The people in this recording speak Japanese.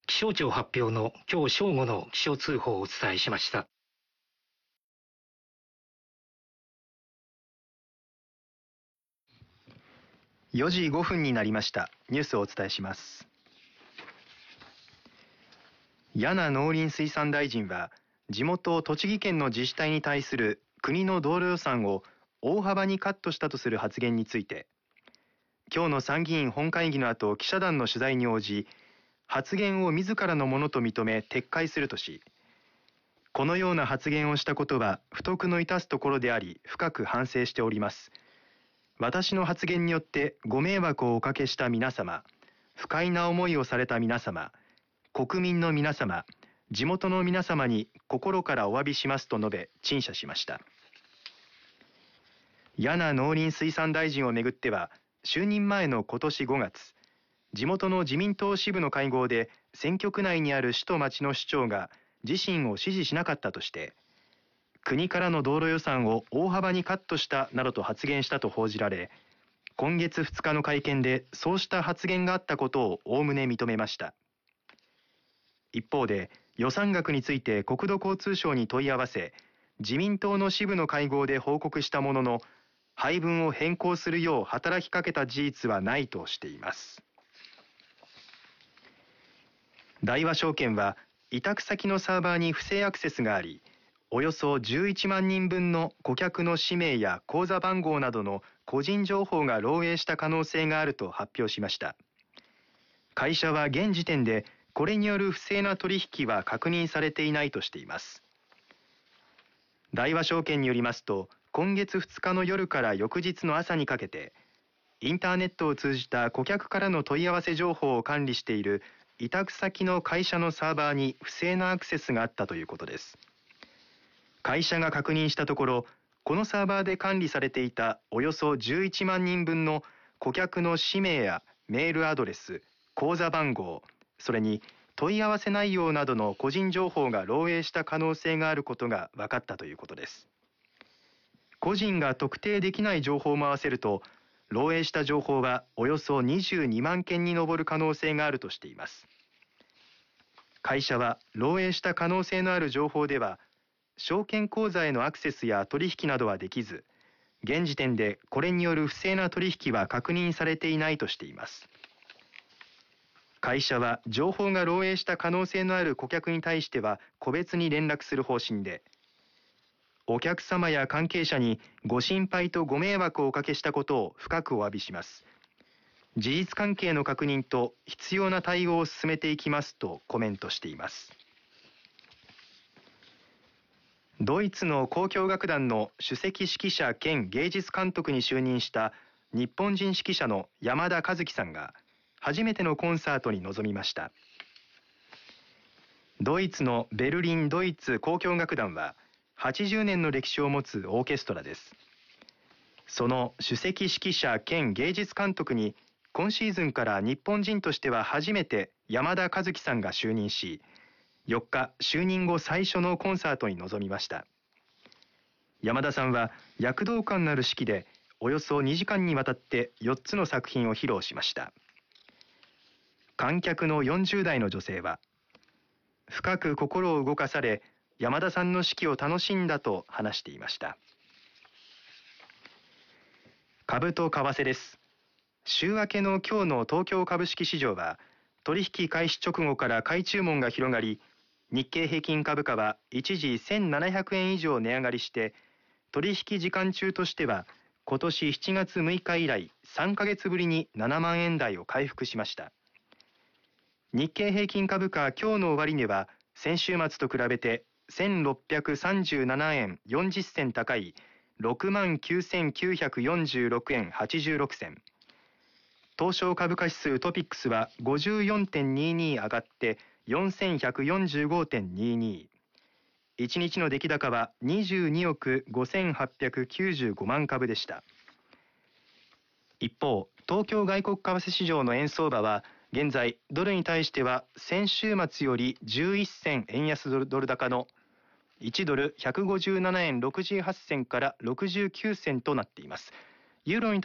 気象庁発表の今日正午の気象通報をお伝えしました。 4時5分になりました。ニュースをお伝えします。柳農林水産大臣は、地元栃木県の自治体に対する国の道路予算を大幅にカットしたとする発言について、今日の参議院本会議の後、記者団の取材に応じ、発言を自らのものと認め撤回するとし、このような発言をしたことは不徳の致すところであり、深く反省しております。私の発言によってご迷惑をおかけした皆様、不快な思いをされた皆様、国民の皆様、地元の皆様に心からお詫びしますと述べ、陳謝しました。柳農林水産大臣をめぐっては、就任前の今年5月、地元の自民党支部の会合で選挙区内にある市と町の市長が自身を支持しなかったとして、国からの道路予算を大幅にカットしたなどと発言したと報じられ、今月2日の会見でそうした発言があったことをおおむね認めました。一方で、予算額について国土交通省に問い合わせ、自民党の支部の会合で報告したものの、配分を変更するよう働きかけた事実はないとしています。大和証券は、委託先のサーバーに不正アクセスがあり、およそ11万人分の顧客の氏名や口座番号などの個人情報が漏洩した可能性があると発表しました。会社は現時点でこれによる不正な取引は確認されていないとしています。大和証券によりますと、今月2日の夜から翌日の朝にかけて、インターネットを通じた顧客からの問い合わせ情報を管理している委託先の会社のサーバーに不正なアクセスがあったということです。会社が確認したところ、このサーバーで管理されていたおよそ11万人分の顧客の氏名やメールアドレス、口座番号、それに問い合わせ内容などの個人情報が漏洩した可能性があることが分かったということです。個人が特定できない情報も合わせると、漏洩した情報はおよそ22万件に上る可能性があるとしています。会社は漏洩した可能性のある情報では、証券口座へのアクセスや取引などはできず、現時点でこれによる不正な取引は確認されていないとしています。会社は情報が漏洩した可能性のある顧客に対しては個別に連絡する方針で、お客様や関係者にご心配とご迷惑をおかけしたことを深くお詫びします。事実関係の確認と必要な対応を進めていきますとコメントしています。ドイツの交響楽団の首席指揮者兼芸術監督に就任した日本人指揮者の山田和樹さんが初めてのコンサートに臨みました。ドイツのベルリンドイツ交響楽団は80年の歴史を持つオーケストラです。その首席指揮者兼芸術監督に今シーズンから日本人としては初めて山田和樹さんが就任し、4日就任後最初のコンサートに臨みました。山田さんは躍動感のある指揮でおよそ2時間にわたって4つの作品を披露しました。観客の40代の女性は、深く心を動かされ、山田さんの指揮を楽しんだと話していました。株と為替です。週明けの今日の東京株式市場は、取引開始直後から買い注文が広がり、日経平均株価は一時1700円以上値上がりして、取引時間中としては今年7月6日以来3ヶ月ぶりに7万円台を回復しました。日経平均株価今日の終値は先週末と比べて1637円40銭高い 69,946 円86銭。東証株価指数トピックスは 54.22 上がって4145.22。1日の出来高は22億5895万株でした。一方、東京外国為替市場の円相場は現在ドルに対しては先週末より11銭円安ドル高の1ドル157円68銭から69銭となっています。ユーロに